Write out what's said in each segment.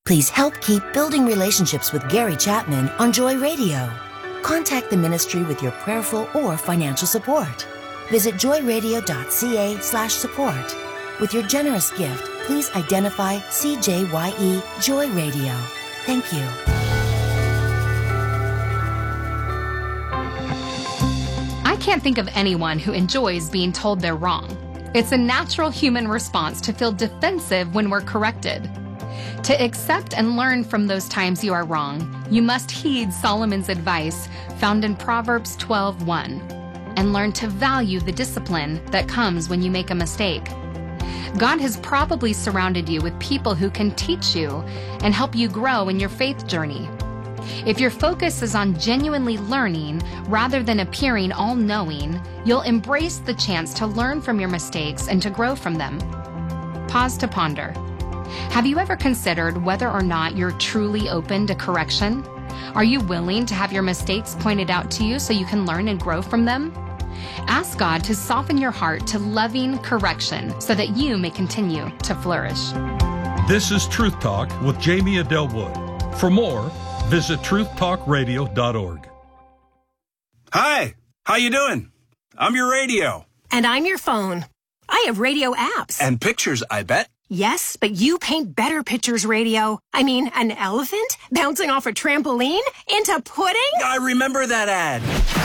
Please help keep building relationships with Gary Chapman on Joy Radio. Contact the ministry with your prayerful or financial support. Visit joyradio.ca/support. With your generous gift, please identify CJYE Joy Radio. Thank you. I can't think of anyone who enjoys being told they're wrong. It's a natural human response to feel defensive when we're corrected. To accept and learn from those times you are wrong, you must heed Solomon's advice found in Proverbs 12:1 and learn to value the discipline that comes when you make a mistake. God has probably surrounded you with people who can teach you and help you grow in your faith journey. If your focus is on genuinely learning rather than appearing all-knowing, you'll embrace the chance to learn from your mistakes and to grow from them. Pause to ponder. Have you ever considered whether or not you're truly open to correction? Are you willing to have your mistakes pointed out to you so you can learn and grow from them? Ask God to soften your heart to loving correction so that you may continue to flourish. This is Truth Talk with Jamie Adelwood. For more, visit truthtalkradio.org. Hi, how you doing? I'm your radio. And I'm your phone. I have radio apps. And pictures, I bet. Yes, but you paint better pictures, radio. I mean, an elephant bouncing off a trampoline into pudding? I remember that ad.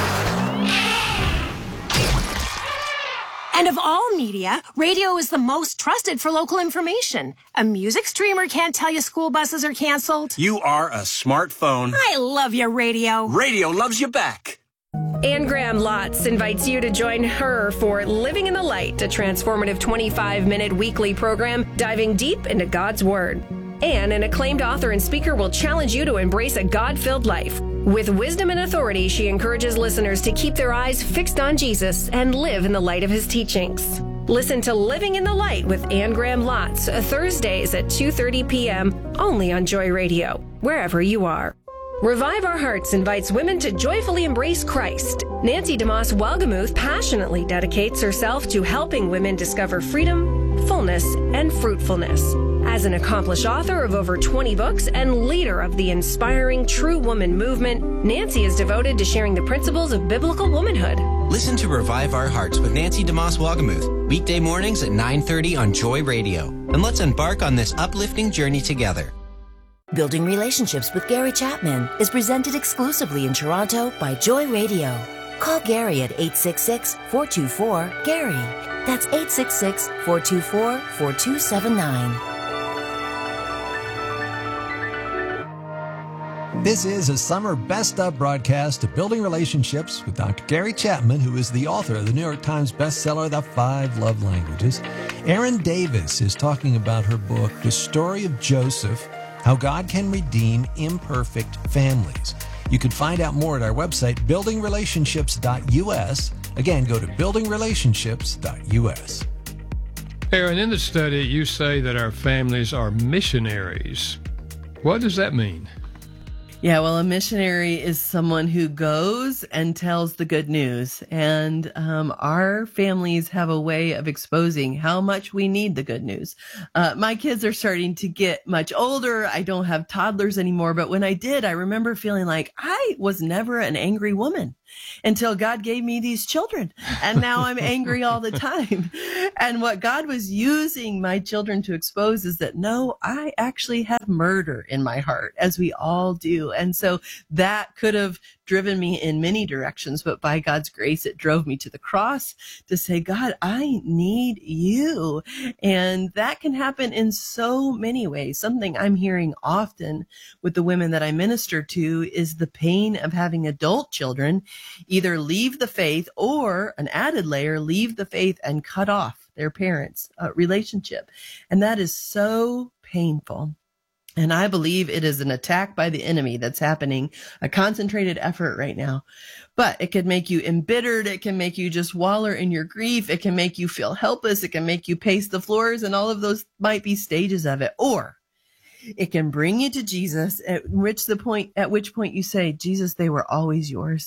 And of all media, radio is the most trusted for local information. A music streamer can't tell you school buses are canceled. You are a smartphone. I love your radio. Radio loves you back. Anne Graham Lotz invites you to join her for Living in the Light, a transformative 25-minute weekly program diving deep into God's Word. Anne, an acclaimed author and speaker, will challenge you to embrace a God-filled life. With wisdom and authority, she encourages listeners to keep their eyes fixed on Jesus and live in the light of his teachings. Listen to Living in the Light with Anne Graham Lotz, Thursdays at 2:30 p.m., only on Joy Radio, wherever you are. Revive Our Hearts invites women to joyfully embrace Christ. Nancy DeMoss Welgemuth passionately dedicates herself to helping women discover freedom, fullness, and fruitfulness. As an accomplished author of over 20 books and leader of the inspiring True Woman movement, Nancy is devoted to sharing the principles of biblical womanhood. Listen to Revive Our Hearts with Nancy DeMoss Welgemuth, weekday mornings at 9:30 on Joy Radio. And let's embark on this uplifting journey together. Building Relationships with Gary Chapman is presented exclusively in Toronto by Joy Radio. Call Gary at 866-424-GARY. That's 866-424-4279. This is a summer best of broadcast of Building Relationships with Dr. Gary Chapman, who is the author of the New York Times bestseller, The 5 Love Languages. Erin Davis is talking about her book, The Story of Joseph, How God Can Redeem Imperfect Families. You can find out more at our website, buildingrelationships.us. Again, go to buildingrelationships.us. Erin, in the study, you say that our families are missionaries. What does that mean? Yeah, well, a missionary is someone who goes and tells the good news. And our families have a way of exposing how much we need the good news. My kids are starting to get much older. I don't have toddlers anymore. But when I did, I remember feeling like I was never an angry woman until God gave me these children. And now I'm angry all the time. And what God was using my children to expose is that, no, I actually have murder in my heart, as we all do. And so that could have driven me in many directions, but by God's grace, it drove me to the cross to say, God, I need you. And that can happen in so many ways. Something I'm hearing often with the women that I minister to is the pain of having adult children either leave the faith, or an added layer, leave the faith and cut off their parents' relationship. And that is so painful. And I believe it is an attack by the enemy that's happening, a concentrated effort right now. But it can make you embittered. It can make you just wallow in your grief. It can make you feel helpless. It can make you pace the floors, and all of those might be stages of it. Or it can bring you to Jesus, at which point you say, Jesus, they were always yours.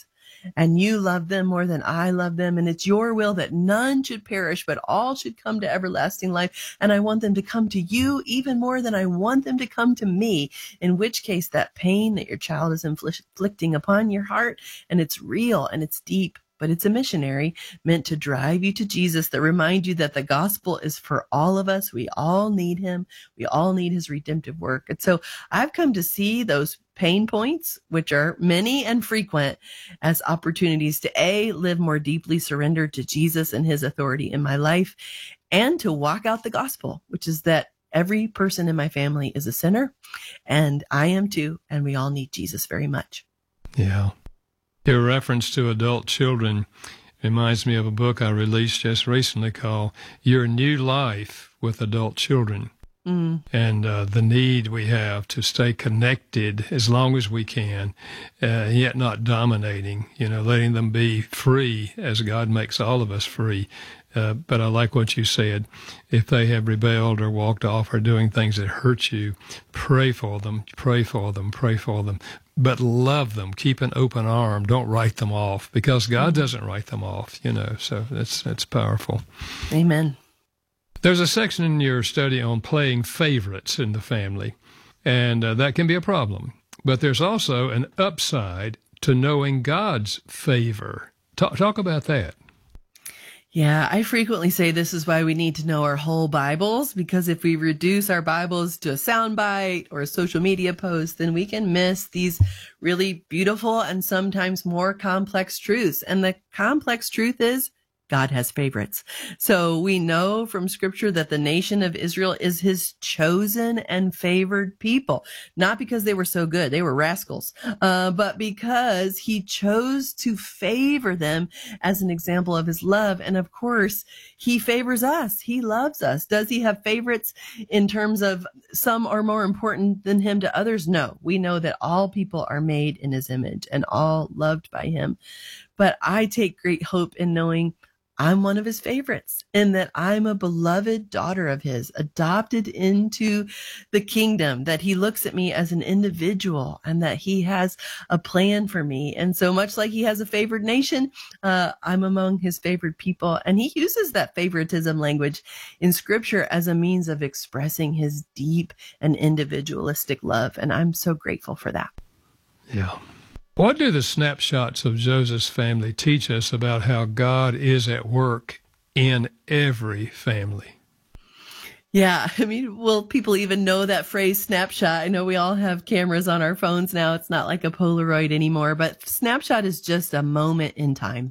and you love them more than I love them. And it's your will that none should perish, but all should come to everlasting life. And I want them to come to you even more than I want them to come to me, in which case that pain that your child is inflicting upon your heart, and it's real and it's deep, but it's a missionary meant to drive you to Jesus, that remind you that the gospel is for all of us. We all need him. We all need his redemptive work. And so I've come to see those pain points, which are many and frequent, as opportunities to live more deeply surrendered to Jesus and his authority in my life, and to walk out the gospel, which is that every person in my family is a sinner, and I am too, and we all need Jesus very much. Yeah. Your reference to adult children reminds me of a book I released just recently called Your New Life with Adult Children. And the need we have to stay connected as long as we can, yet not dominating, letting them be free as God makes all of us free. But I like what you said. If they have rebelled or walked off or doing things that hurt you, pray for them, pray for them, pray for them. But love them. Keep an open arm. Don't write them off, because God doesn't write them off, so that's powerful. Amen. There's a section in your study on playing favorites in the family, and that can be a problem. But there's also an upside to knowing God's favor. Talk about that. Yeah, I frequently say this is why we need to know our whole Bibles, because if we reduce our Bibles to a soundbite or a social media post, then we can miss these really beautiful and sometimes more complex truths. And the complex truth is God has favorites. So we know from scripture that the nation of Israel is his chosen and favored people, not because they were so good, they were rascals, but because he chose to favor them as an example of his love. And of course, he favors us. He loves us. Does he have favorites in terms of some are more important than him to others? No, we know that all people are made in his image and all loved by him. But I take great hope in knowing I'm one of his favorites, and that I'm a beloved daughter of his, adopted into the kingdom, that he looks at me as an individual, and that he has a plan for me. And so much like he has a favored nation, I'm among his favored people. And he uses that favoritism language in scripture as a means of expressing his deep and individualistic love. And I'm so grateful for that. Yeah. What do the snapshots of Joseph's family teach us about how God is at work in every family? Yeah, will people even know that phrase snapshot? I know we all have cameras on our phones now. It's not like a Polaroid anymore, but snapshot is just a moment in time.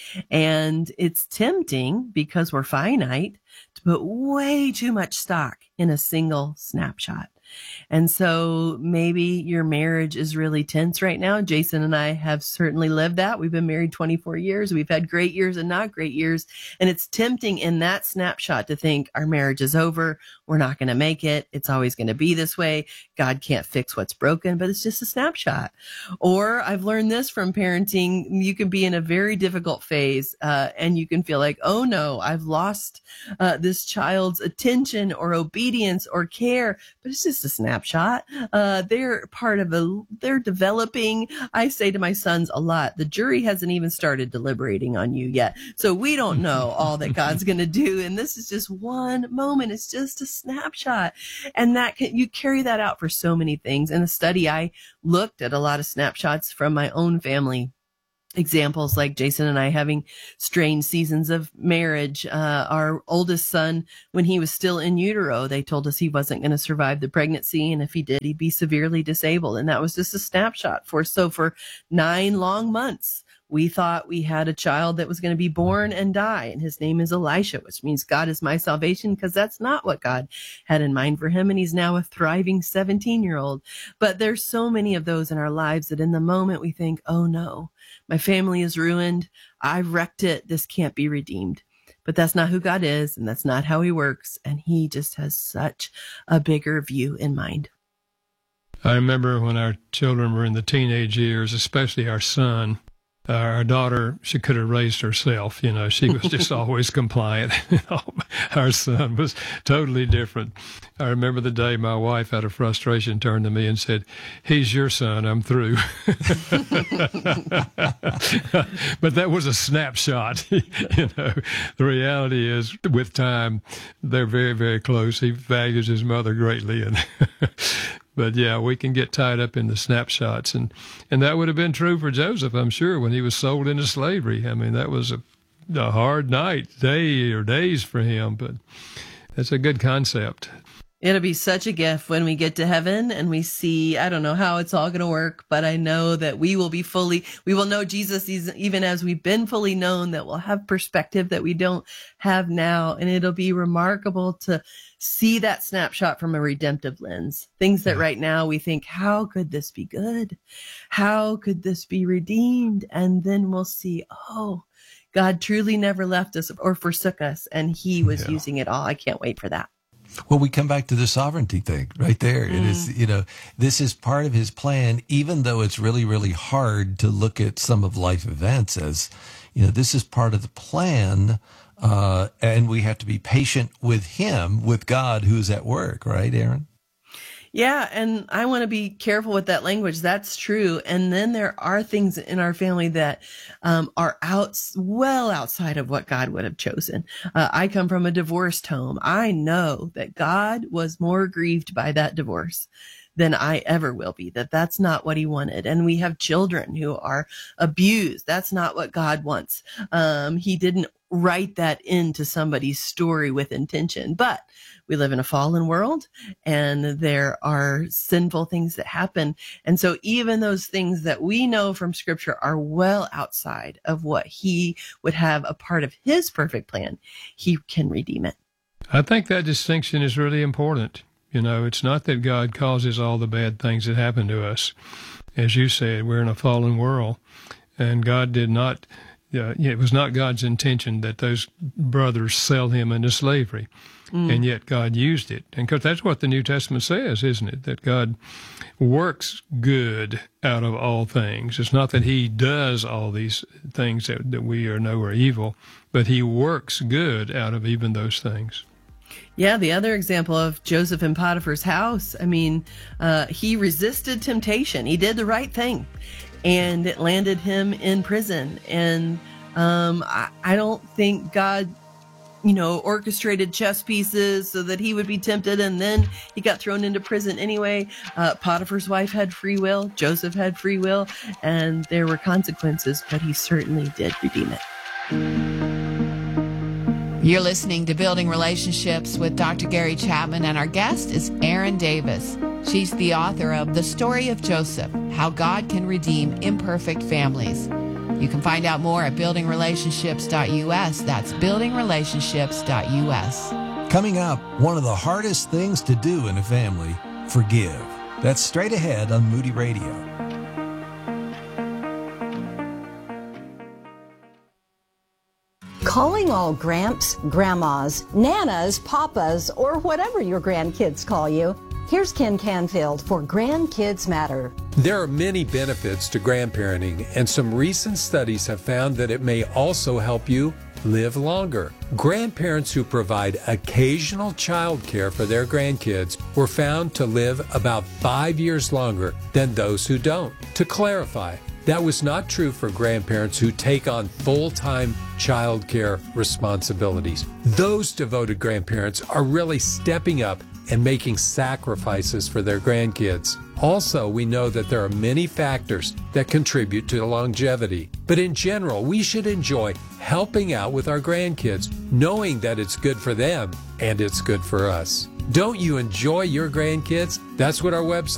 And it's tempting, because we're finite, to put way too much stock in a single snapshot. And so maybe your marriage is really tense right now. Jason and I have certainly lived that. We've been married 24 years. We've had great years and not great years. And it's tempting in that snapshot to think our marriage is over. We're not going to make it. It's always going to be this way. God can't fix what's broken, but it's just a snapshot. Or I've learned this from parenting. You can be in a very difficult phase, and you can feel like, oh no, I've lost this child's attention or obedience or care, but it's just a snapshot. They're they're developing. I say to my sons a lot, the jury hasn't even started deliberating on you yet. So we don't know all that God's going to do. And this is just one moment. It's just a snapshot. And you carry that out for so many things. In a study, I looked at a lot of snapshots from my own family. Examples like Jason and I having strange seasons of marriage. Our oldest son, when he was still in utero, they told us he wasn't going to survive the pregnancy. And if he did, he'd be severely disabled. And that was just a snapshot for 9 long months, we thought we had a child that was going to be born and die. And his name is Elisha, which means God is my salvation, because that's not what God had in mind for him. And he's now a thriving 17-year-old. But there's so many of those in our lives that in the moment we think, oh no, my family is ruined. I've wrecked it. This can't be redeemed. But that's not who God is, and that's not how he works. And he just has such a bigger view in mind. I remember when our children were in the teenage years, especially our son, Our daughter, she could have raised herself. She was just always compliant. Our son was totally different. I remember the day my wife, out of frustration, turned to me and said, "He's your son. I'm through." But that was a snapshot. The reality is, with time, they're very, very close. He values his mother greatly, But yeah, we can get tied up in the snapshots, and that would have been true for Joseph, I'm sure, when he was sold into slavery. I mean, that was a hard days for him, but that's a good concept. It'll be such a gift when we get to heaven and we see, I don't know how it's all going to work, but I know that we will know Jesus even as we've been fully known, that we'll have perspective that we don't have now. And it'll be remarkable to see that snapshot from a redemptive lens. Things that right now we think, how could this be good? How could this be redeemed? And then we'll see, oh, God truly never left us or forsook us, and he was using it all. I can't wait for that. Well, we come back to the sovereignty thing right there. It is, this is part of his plan, even though it's really, really hard to look at some of life events as, this is part of the plan. And we have to be patient with him, with God, who's at work, right, Aaron? Yeah, and I want to be careful with that language. That's true. And then there are things in our family that are well outside of what God would have chosen. I come from a divorced home. I know that God was more grieved by that divorce than I ever will be, that's not what he wanted. And we have children who are abused. That's not what God wants. He didn't write that into somebody's story with intention, but we live in a fallen world and there are sinful things that happen. And so even those things that we know from scripture are well outside of what he would have a part of his perfect plan, he can redeem it. I think that distinction is really important. It's not that God causes all the bad things that happen to us. As you said, we're in a fallen world, and God did not, it was not God's intention that those brothers sell him into slavery. And yet God used it. And because that's what the New Testament says, isn't it? That God works good out of all things. It's not that he does all these things that we know are evil, but he works good out of even those things. Yeah, the other example of Joseph in Potiphar's house, he resisted temptation. He did the right thing, and it landed him in prison. And I don't think God, orchestrated chess pieces so that he would be tempted, and then he got thrown into prison anyway. Potiphar's wife had free will. Joseph had free will, and there were consequences, but he certainly did redeem it. You're listening to Building Relationships with Dr. Gary Chapman, and our guest is Erin Davis. She's the author of The Story of Joseph, How God Can Redeem Imperfect Families. You can find out more at buildingrelationships.us. That's buildingrelationships.us. Coming up, one of the hardest things to do in a family, forgive. That's straight ahead on Moody Radio. Calling all gramps, grandmas, nanas, papas, or whatever your grandkids call you. Here's Ken Canfield for Grandkids Matter. There are many benefits to grandparenting, and some recent studies have found that it may also help you live longer. Grandparents who provide occasional child care for their grandkids were found to live about 5 years longer than those who don't. To clarify, that was not true for grandparents who take on full-time child care responsibilities. Those devoted grandparents are really stepping up and making sacrifices for their grandkids. Also, we know that there are many factors that contribute to longevity. But in general, we should enjoy helping out with our grandkids, knowing that it's good for them and it's good for us. Don't you enjoy your grandkids? That's what our website